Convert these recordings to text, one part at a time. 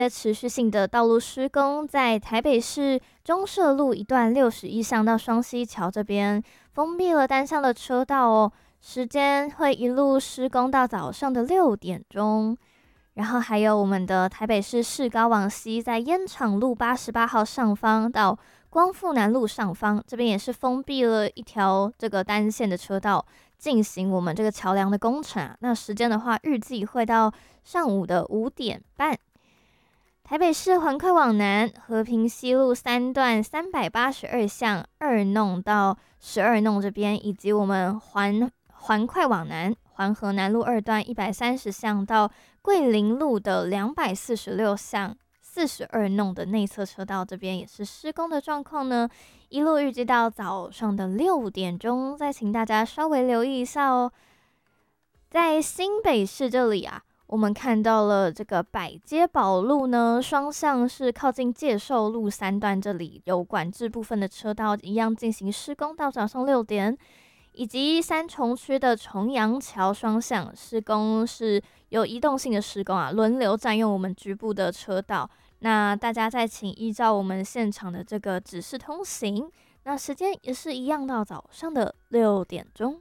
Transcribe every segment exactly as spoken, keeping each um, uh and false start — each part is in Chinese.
持续性的道路施工，在台北市中社路一段六十一巷到双溪桥这边封闭了单向的车道哦，时间会一路施工到早上的六点钟。然后还有我们的台北市市高往西，在烟厂路八十八号上方到光复南路上方，这边也是封闭了一条这个单线的车道，进行我们这个桥梁的工程啊。那时间的话，预计会到上午的五点半。台北市环快往南，和平西路三段三百八十二巷二弄到十二弄这边，以及我们环环快往南，环河南路二段一百三十巷到桂林路的两百四十六巷四十二弄的内侧车道这边也是施工的状况呢，一路预计到早上的六点钟，再请大家稍微留意一下哦。在新北市这里啊，我们看到了这个百街宝路呢，双向是靠近介寿路三段这里有管制部分的车道一样进行施工到早上六点，以及三重区的重阳桥双向施工是有移动性的施工啊，轮流占用我们局部的车道。那大家再请依照我们现场的这个指示通行，那时间也是一样到早上的六点钟。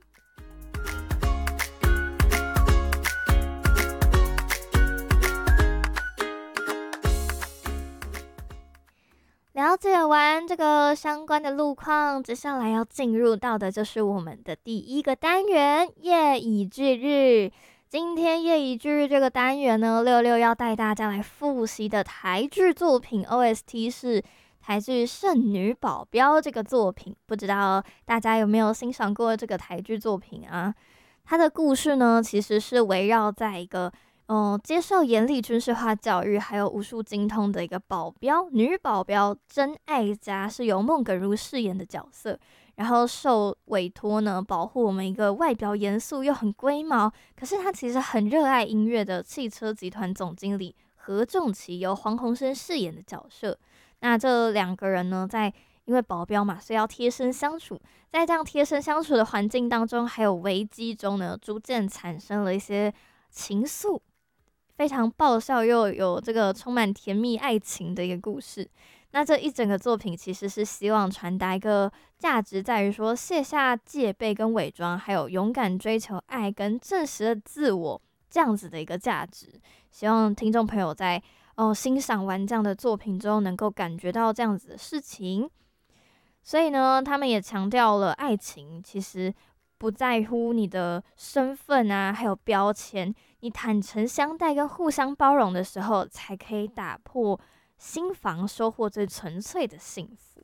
了解完这个相关的路况，接下来要进入到的就是我们的第一个单元——夜以继日。今天夜以继日这个单元呢，六六要带大家来复习的台剧作品 O S T 是台剧《圣女保镖》这个作品。不知道大家有没有欣赏过这个台剧作品啊？它的故事呢，其实是围绕在一个嗯，接受严厉军事化教育，还有武术精通的一个保镖，女保镖真爱家是由孟耿如饰演的角色，然后受委托呢保护我们一个外表严肃又很龟毛，可是他其实很热爱音乐的汽车集团总经理何仲奇，由黄鸿升饰演的角色。那这两个人呢，在因为保镖嘛，所以要贴身相处，在这样贴身相处的环境当中，还有危机中呢，逐渐产生了一些情愫。非常爆笑又有这个充满甜蜜爱情的一个故事。那这一整个作品其实是希望传达一个价值，在于说卸下戒备跟伪装，还有勇敢追求爱跟真实的自我这样子的一个价值。希望听众朋友在哦欣赏完这样的作品之后，能够感觉到这样子的事情。所以呢，他们也强调了爱情其实不在乎你的身份啊，还有标签。你坦诚相待跟互相包容的时候，才可以打破心防，收获最纯粹的幸福。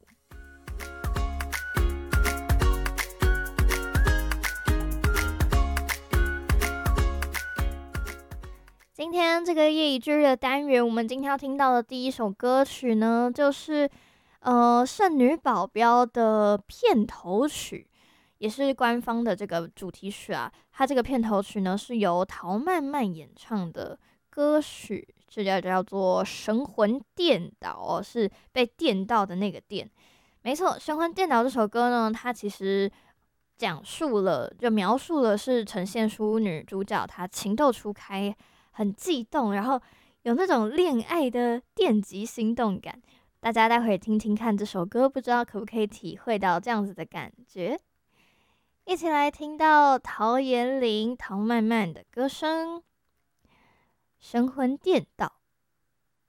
今天这个夜以继日的单元，我们今天要听到的第一首歌曲呢，就是呃《圣女保镖》的片头曲。也是官方的这个主题曲啊，它这个片头曲呢是由陶曼曼演唱的歌曲，这叫叫做《神魂颠倒》哦，是被电到的那个电。没错，《神魂颠倒》这首歌呢，它其实讲述了，就描述了是呈现出女主角她情窦初开，很悸动，然后有那种恋爱的电击心动感。大家待会听听看这首歌，不知道可不可以体会到这样子的感觉。一起来听到陶妍玲、陶曼曼的歌声，神魂颠倒。